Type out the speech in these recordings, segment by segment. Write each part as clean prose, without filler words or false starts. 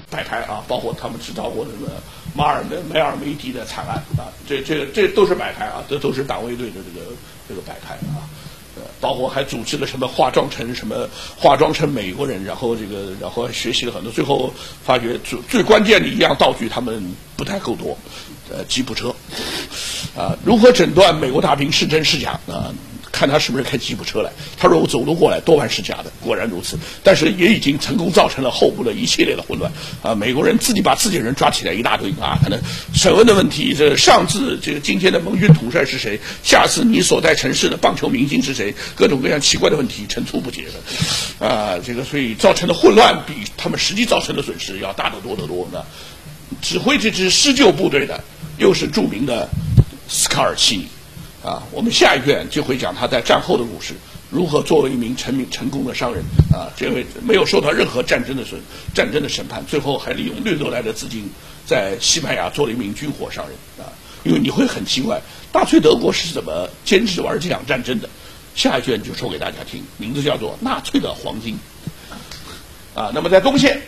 摆台啊，包括他们制造过那个梅尔梅迪的惨案啊，这都是摆台啊，这都是党卫队的这个摆台啊。包括还组织了什么化妆成美国人，然后还学习了很多，最后发觉最关键的一样道具他们不太够多，吉普车，如何诊断美国大兵是真是假啊？看他是不是开吉普车来。他说我走路过来多半是假的，果然如此。但是也已经成功造成了后部的一系列的混乱啊！美国人自己把自己人抓起来一大堆啊，可能审问的问题，上至这个今天的盟军统帅是谁，下次你所在城市的棒球明星是谁，各种各样奇怪的问题层出不穷的啊！所以造成的混乱比他们实际造成的损失要大得多得多呢。指挥这支施救部队的又是著名的斯卡尔奇尼。我们下一卷就会讲他在战后的故事，如何作为一名成功的商人这位没有受到任何战争的审判，最后还利用掠夺来的资金在西班牙做了一名军火商人因为你会很奇怪，纳粹德国是怎么坚持玩这场战争的？下一卷就说给大家听，名字叫做《纳粹的黄金》那么在东线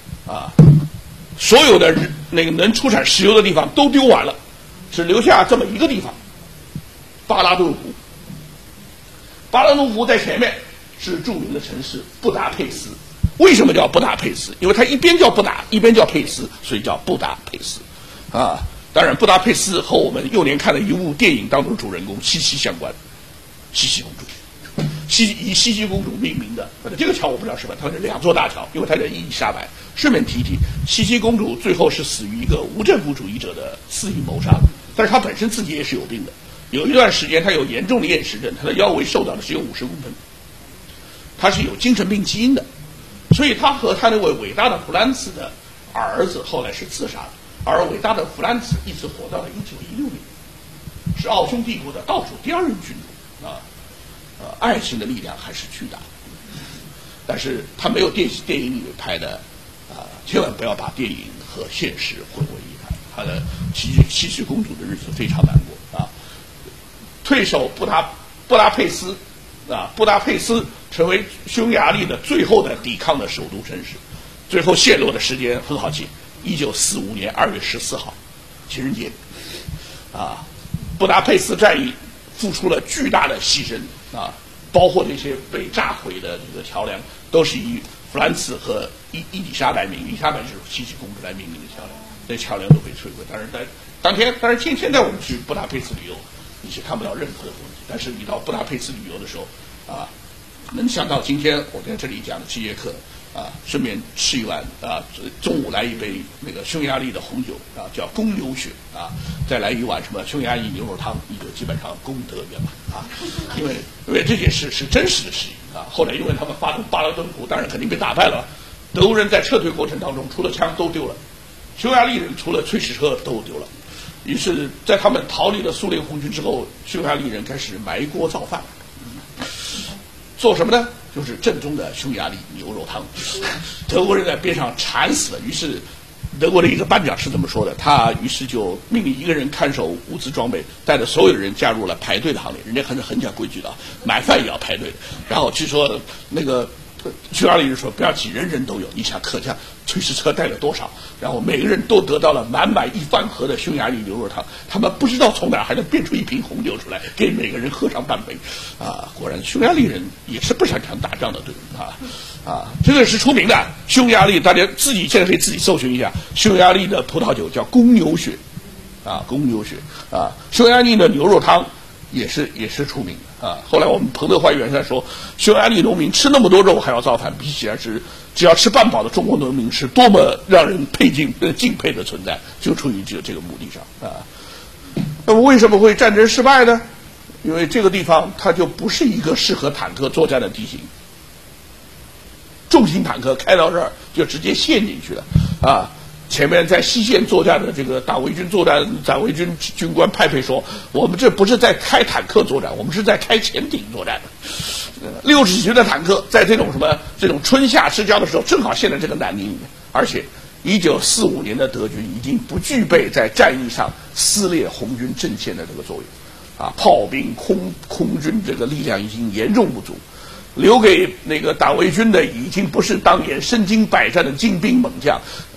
所有的那个能出产石油的地方都丢完了，只留下这么一个地方。巴拉顿湖，巴拉顿湖在前面是著名的城市布达佩斯。为什么叫布达佩斯？因为它一边叫布达，一边叫佩斯，所以叫布达佩斯当然，布达佩斯和我们幼年看的一部电影当中主人公西西相关，西西公主，以西西公主命名的。这个桥我不知道是吧？它是2座大桥，因为它叫伊丽莎白。顺便提提，西西公主最后是死于一个无政府主义者的肆意谋杀，但是她本身自己也是有病的。有一段时间，他有严重的厌食症，他的腰围瘦到了只有50公分，他是有精神病基因的，所以他和他那位伟大的弗兰茨的儿子后来是自杀的，而伟大的弗兰茨一直活到了1916年，是奥匈帝国的倒数第2任君主爱情的力量还是巨大的，但是他没有电影里面拍的千万不要把电影和现实混为一谈，他的西西公主的日子非常难过退守布达佩斯布达佩斯成为匈牙利的最后的抵抗的首都城市，最后陷落的时间很好记，1945年2月14号，情人节布达佩斯战役付出了巨大的牺牲包括那些被炸毁的这个桥梁都是以弗兰茨和伊丽莎白命名，伊丽莎白就是西西公主来命名的桥梁，这桥梁都被摧毁。但是在当天，当然现在我们去布达佩斯旅游，你是看不到任何的东西。但是你到布达佩斯旅游的时候能想到今天我在这里讲的这节课顺便吃一碗中午来一杯那个匈牙利的红酒叫公牛血再来一碗什么匈牙利牛肉汤，你就基本上功德圆满因为这件事是真实的事情后来因为他们发动巴拉顿湖，当然肯定被打败了，德国人在撤退过程当中除了枪都丢了，匈牙利人除了炊事车都丢了。于是在他们逃离了苏联红军之后，匈牙利人开始埋锅造饭，做什么呢？就是正宗的匈牙利牛肉汤。德国人在边上馋死了，于是德国的一个班长是这么说的，他于是就命令一个人看守物资装备，带着所有的人加入了排队的行列。人家很讲规矩的，买饭也要排队的。然后据说那个匈牙利人说不要急，人人都有。你想可见炊事车带了多少，然后每个人都得到了满满一饭盒的匈牙利牛肉汤，他们不知道从哪还能变出一瓶红酒出来，给每个人喝上半杯果然匈牙利人也是不擅长打仗的队伍这个是出名的。匈牙利大家自己现在可以自己搜寻一下，匈牙利的葡萄酒叫公牛血公牛血匈牙利的牛肉汤也是出名的后来我们彭德怀元帅说，匈牙利农民吃那么多肉还要造反，比起来是只要吃半饱的中国农民是多么让人敬佩的存在，就出于这个目的上那么为什么会战争失败呢？因为这个地方它就不是一个适合坦克作战的地形，重型坦克开到这儿就直接陷进去了前面在西线作战的这个党卫军军官派佩说，我们这不是在开坦克作战，我们是在开潜艇作战60几吨的坦克在这种春夏之交的时候正好陷在这个南宁里面，而且1945年的德军已经不具备在战役上撕裂红军阵线的这个作用炮兵空军这个力量已经严重不足，留给那个党卫军的已经不是当年身经百战的精兵猛将，